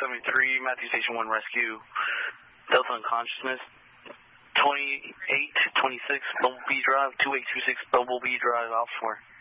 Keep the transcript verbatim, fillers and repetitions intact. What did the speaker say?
seventy-three, Matthew Station one Rescue, Delta Unconsciousness, twenty-eight twenty-six Bumblebee Drive, two eight two six Bumblebee Drive, Offshore.